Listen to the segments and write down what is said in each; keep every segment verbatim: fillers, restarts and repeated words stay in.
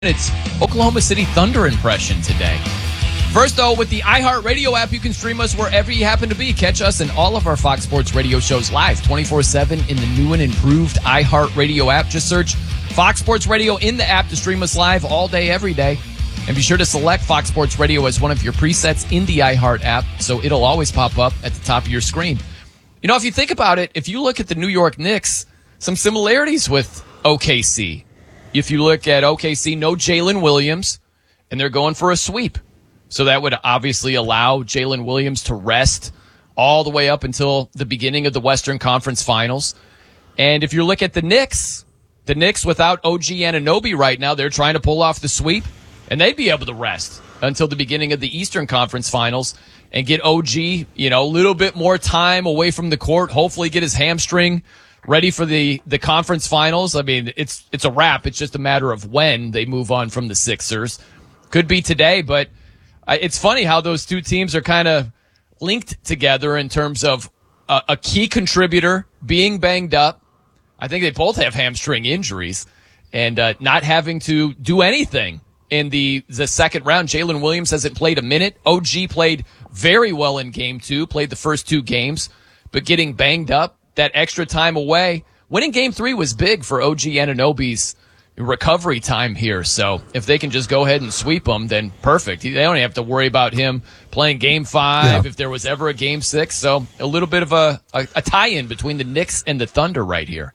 It's Oklahoma City Thunder impression today. First, though, with the iHeartRadio app, you can stream us wherever you happen to be. Catch us and all of our Fox Sports Radio shows live twenty-four seven in the new and improved iHeartRadio app. Just search Fox Sports Radio in the app to stream us live all day, every day. And be sure to select Fox Sports Radio as one of your presets in the iHeart app, so it'll always pop up at the top of your screen. You know, if you think about it, if you look at the New York Knicks, some similarities with O K C. If you look at O K C, no Jalen Williams, and they're going for a sweep. So that would obviously allow Jalen Williams to rest all the way up until the beginning of the Western Conference Finals. And if you look at the Knicks, the Knicks without O G Anunoby right now, they're trying to pull off the sweep, and they'd be able to rest until the beginning of the Eastern Conference Finals and get O G, you know, a little bit more time away from the court, hopefully get his hamstring ready for the, the conference finals. I mean, it's it's a wrap. It's just a matter of when they move on from the Sixers. Could be today, but it's funny how those two teams are kind of linked together in terms of a, a key contributor being banged up. I think they both have hamstring injuries and uh, not having to do anything in the, the second round. Jalen Williams hasn't played a minute. O G played very well in game two, played the first two games, but getting banged up. That extra time away. Winning game three was big for O G Anunoby's recovery time here. So if they can just go ahead and sweep them, then perfect. They don't have to worry about him playing game five yeah. if there was ever a game six. So a little bit of a, a, a tie-in between the Knicks and the Thunder right here.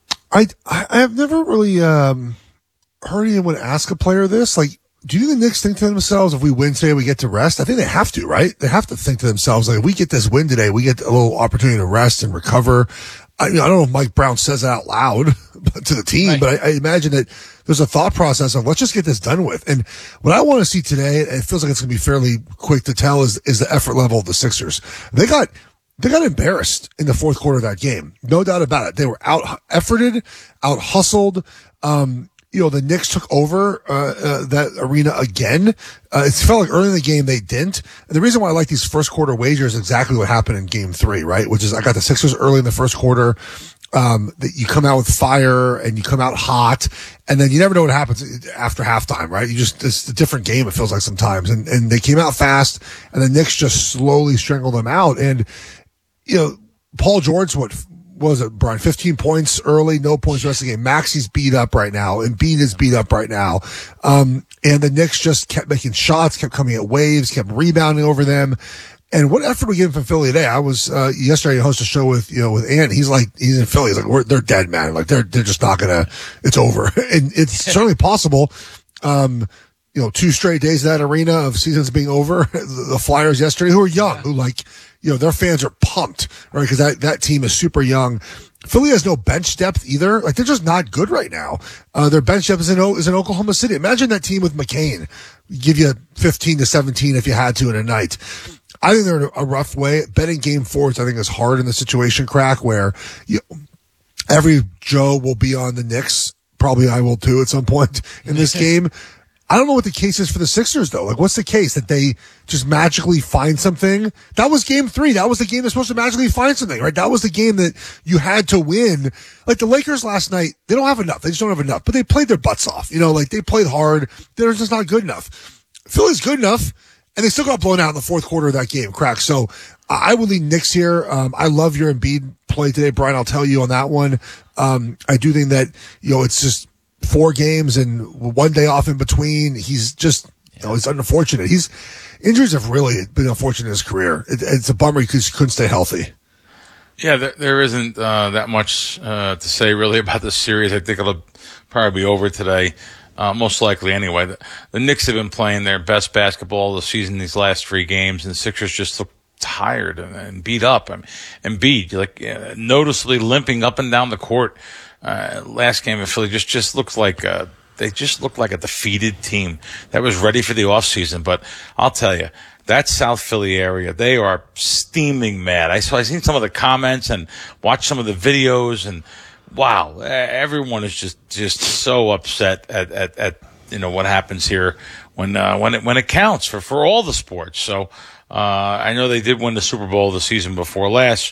I I have never really um, heard anyone ask a player this. Like, do you think the Knicks think to themselves, if we win today, we get to rest? I think they have to, right? They have to think to themselves, like, if we get this win today, we get a little opportunity to rest and recover. I, you know, I don't know if Mike Brown says that out loud to the team, right. but I, I imagine that there's a thought process of let's just get this done with. And what I want to see today, it feels like it's going to be fairly quick to tell, is, is the effort level of the Sixers. They got, they got embarrassed in the fourth quarter of that game. No doubt about it. They were out efforted, out hustled. Um, You know, the Knicks took over uh, uh that arena again. Uh, it felt like early in the game they didn't. And the reason why I like these first quarter wagers is exactly what happened in game three, right? Which is I got the Sixers early in the first quarter. Um, that you come out with fire and you come out hot, and then you never know what happens after halftime, right? You just, it's a different game, it feels like sometimes. And, and they came out fast, and the Knicks just slowly strangled them out. And, you know, Paul George, what, what was it, Brian? fifteen points early, no points the rest of the game. Maxi's beat up right now, and Embiid is beat up right now. Um, and the Knicks just kept making shots, kept coming at waves, kept rebounding over them. And what effort we getting from Philly today? I was, uh, yesterday I hosted a show with, you know, with Ant. He's like, he's in Philly. He's like, we're, they're dead, man. Like, they're, they're just not gonna, it's over. And it's certainly possible. Um, you know, two straight days of that arena of seasons being over. The Flyers yesterday, who are young, who like, you know, their fans are pumped, right? Because that, that team is super young. Philly has no bench depth either. Like, they're just not good right now. Uh, their bench depth is in, is in Oklahoma City. Imagine that team with McCain. Give you fifteen to seventeen if you had to in a night. I think they're in a rough way. Betting game four, I think, is hard in the situation, Crack, where you, every Joe will be on the Knicks. Probably I will too at some point in this game. I don't know what the case is for the Sixers, though. Like, what's the case? That they just magically find something? That was game three. That was the game they're supposed to magically find something, right? That was the game that you had to win. Like, the Lakers last night, they don't have enough. They just don't have enough. But they played their butts off. You know, like, they played hard. They're just not good enough. Philly's good enough, and they still got blown out in the fourth quarter of that game, Crack. So I would lead Knicks here. Um, I love your Embiid play today, Brian. I'll tell you on that one. Um, I do think that, you know, it's just four games and one day off in between. He's just, you know, it's unfortunate. He's injuries have really been unfortunate in his career. It, it's a bummer he couldn't stay healthy. Yeah, there, there isn't uh, that much uh, to say really about this series. I think it'll probably be over today, uh, most likely anyway. The, the Knicks have been playing their best basketball of the season these last three games, and the Sixers just look tired and, and beat up. I mean, and beat like uh, noticeably limping up and down the court. Uh, last game in Philly just, just looked like, uh, they just looked like a defeated team that was ready for the offseason. But I'll tell you, that South Philly area, they are steaming mad. I saw, I seen some of the comments and watched some of the videos, and wow, everyone is just, just so upset at, at, at, you know, what happens here when, uh, when it, when it counts for, for all the sports. So, uh, I know they did win the Super Bowl the season before last,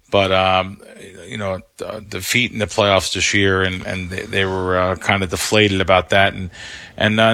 but um, you know, uh, defeat in the playoffs this year, and and they, they were uh, kind of deflated about that, and and uh,